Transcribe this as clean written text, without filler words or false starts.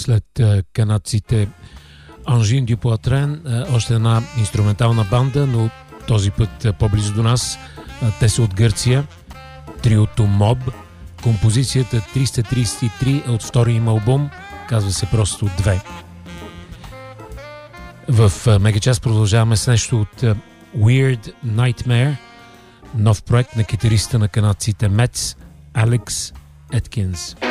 след канадците Анжин дю Поатрен, още една инструментална банда, но този път по-близо до нас. Те са от Гърция. Триото Моб. Композицията 333 е от втория им албум. Казва се просто 2. В Мегачас продължаваме с нещо от Weird Nightmare, нов проект на китариста на канадците Metz, Алекс Еткинс.